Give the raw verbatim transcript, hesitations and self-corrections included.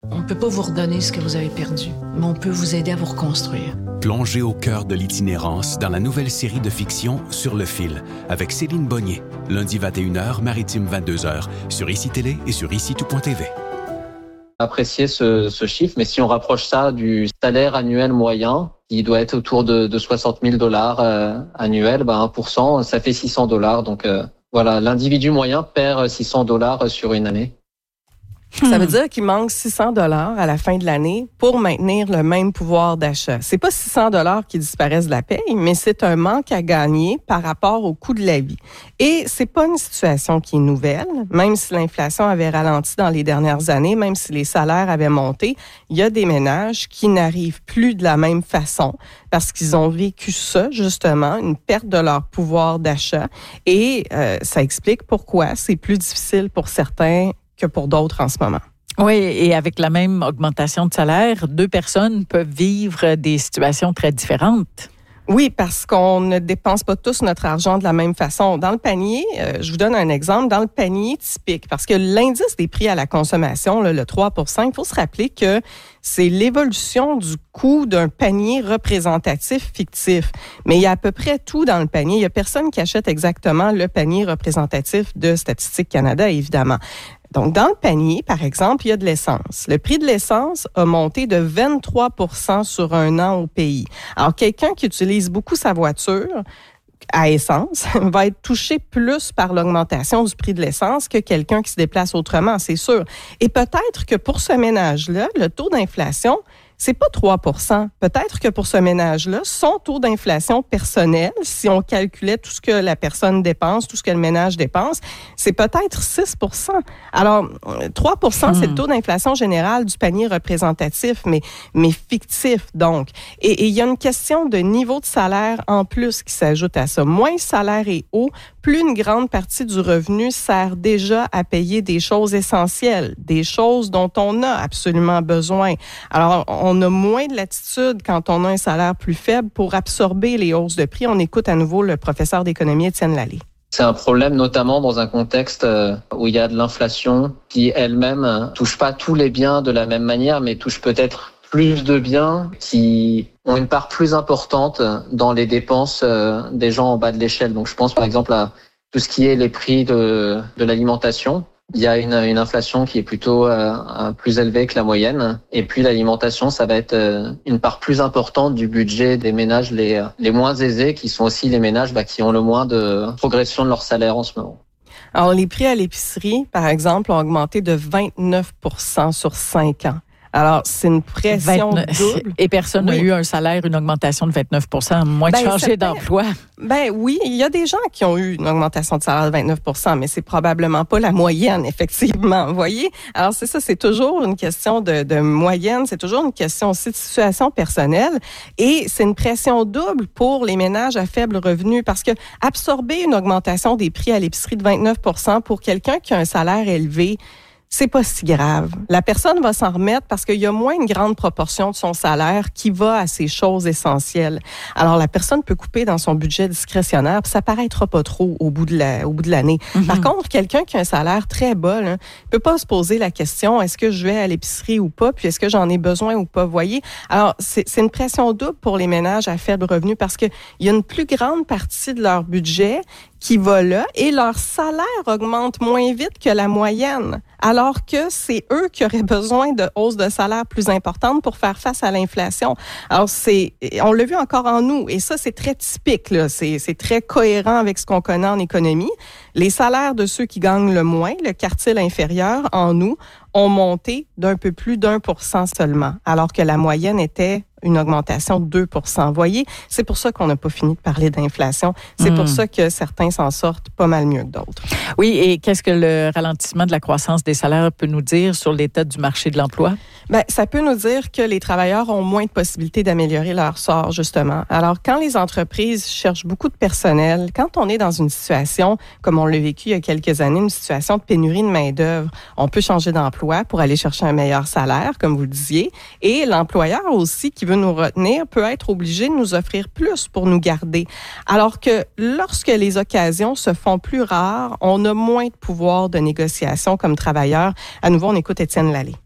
On ne peut pas vous redonner ce que vous avez perdu, mais on peut vous aider à vous reconstruire. Plongez au cœur de l'itinérance dans la nouvelle série de fiction Sur le fil avec Céline Bonnier. Lundi vingt et une heures, Maritime vingt-deux heures, sur I C I Télé et sur ici tout point t v. Apprécier ce, ce chiffre, mais si on rapproche ça du salaire annuel moyen, qui doit être autour de, de soixante mille dollars euh, annuels, ben un pour cent, ça fait six cents dollars. Donc euh, voilà, l'individu moyen perd six cents dollars sur une année. Ça veut dire qu'il manque six cents dollars à la fin de l'année pour maintenir le même pouvoir d'achat. C'est pas six cents dollars qui disparaissent de la paye, mais c'est un manque à gagner par rapport au coût de la vie. Et c'est pas une situation qui est nouvelle. Même si l'inflation avait ralenti dans les dernières années, même si les salaires avaient monté, il y a des ménages qui n'arrivent plus de la même façon parce qu'ils ont vécu ça, justement, une perte de leur pouvoir d'achat. Et euh, ça explique pourquoi c'est plus difficile pour certains que pour d'autres en ce moment. Oui, et avec la même augmentation de salaire, deux personnes peuvent vivre des situations très différentes. Oui, parce qu'on ne dépense pas tous notre argent de la même façon. Dans le panier, euh, je vous donne un exemple, dans le panier typique, parce que l'indice des prix à la consommation, là, le trois pour cent, il faut se rappeler que c'est l'évolution du coût d'un panier représentatif fictif. Mais il y a à peu près tout dans le panier. Il y a personne qui achète exactement le panier représentatif de Statistique Canada, évidemment. Donc, dans le panier, par exemple, il y a de l'essence. Le prix de l'essence a monté de vingt-trois pour cent sur un an au pays. Alors, quelqu'un qui utilise beaucoup sa voiture à essence va être touché plus par l'augmentation du prix de l'essence que quelqu'un qui se déplace autrement, c'est sûr. Et peut-être que pour ce ménage-là, le taux d'inflation, c'est pas trois pour cent. Peut-être que pour ce ménage-là, son taux d'inflation personnel, si on calculait tout ce que la personne dépense, tout ce que le ménage dépense, c'est peut-être six pour cent. Alors, trois pour cent, hmm. c'est le taux d'inflation général du panier représentatif, mais, mais fictif, donc. Et il y a une question de niveau de salaire en plus qui s'ajoute à ça. Moins le salaire est haut, plus une grande partie du revenu sert déjà à payer des choses essentielles, des choses dont on a absolument besoin. Alors, on a moins de latitude quand on a un salaire plus faible pour absorber les hausses de prix. On écoute à nouveau le professeur d'économie Étienne Lallet. C'est un problème notamment dans un contexte où il y a de l'inflation qui elle-même touche pas tous les biens de la même manière, mais touche peut-être plus de biens qui ont une part plus importante dans les dépenses des gens en bas de l'échelle. Donc je pense par exemple à tout ce qui est les prix de, de l'alimentation. Il y a une, une inflation qui est plutôt euh, plus élevée que la moyenne. Et puis l'alimentation, ça va être euh, une part plus importante du budget des ménages les, les moins aisés, qui sont aussi les ménages bah, qui ont le moins de progression de leur salaire en ce moment. Alors les prix à l'épicerie, par exemple, ont augmenté de vingt-neuf pour cent sur cinq ans. Alors, c'est une pression vingt-neuf double. Et personne n'a oui. eu un salaire, une augmentation de vingt-neuf pour cent, moins de ben, changer certains, d'emploi. Ben oui, il y a des gens qui ont eu une augmentation de salaire de vingt-neuf pour cent, mais c'est probablement pas la moyenne, effectivement. Vous voyez? Alors, c'est ça, c'est toujours une question de, de moyenne, c'est toujours une question aussi de situation personnelle. Et c'est une pression double pour les ménages à faible revenu, parce que absorber une augmentation des prix à l'épicerie de vingt-neuf pour cent pour quelqu'un qui a un salaire élevé, c'est pas si grave. La personne va s'en remettre parce qu'il y a moins une grande proportion de son salaire qui va à ces choses essentielles. Alors, la personne peut couper dans son budget discrétionnaire, puis ça paraîtra pas trop au bout de la, au bout de l'année. Mm-hmm. Par contre, quelqu'un qui a un salaire très bas, là, peut pas se poser la question, est-ce que je vais à l'épicerie ou pas, puis est-ce que j'en ai besoin ou pas, voyez? Alors, c'est, c'est une pression double pour les ménages à faible revenu parce que il y a une plus grande partie de leur budget qui va là et leur salaire augmente moins vite que la moyenne, alors que c'est eux qui auraient besoin de hausses de salaire plus importantes pour faire face à l'inflation. Alors, c'est, on l'a vu encore en nous, et ça, c'est très typique, là. C'est, c'est très cohérent avec ce qu'on connaît en économie. Les salaires de ceux qui gagnent le moins, le quartile inférieur, en nous, ont monté d'un peu plus d'un pour cent seulement, alors que la moyenne était une augmentation de deux pour cent. Vous voyez, c'est pour ça qu'on n'a pas fini de parler d'inflation. C'est mmh. pour ça que certains s'en sortent pas mal mieux que d'autres. Oui, et qu'est-ce que le ralentissement de la croissance des salaires peut nous dire sur l'état du marché de l'emploi? Bien, ça peut nous dire que les travailleurs ont moins de possibilités d'améliorer leur sort, justement. Alors, quand les entreprises cherchent beaucoup de personnel, quand on est dans une situation, comme on l'a vécu il y a quelques années, une situation de pénurie de main-d'œuvre, on peut changer d'emploi pour aller chercher un meilleur salaire, comme vous le disiez, et l'employeur aussi qui veut nous retenir peut être obligé de nous offrir plus pour nous garder. Alors que lorsque les occasions se font plus rares, on a moins de pouvoir de négociation comme travailleur. À nouveau, on écoute Étienne Lallet.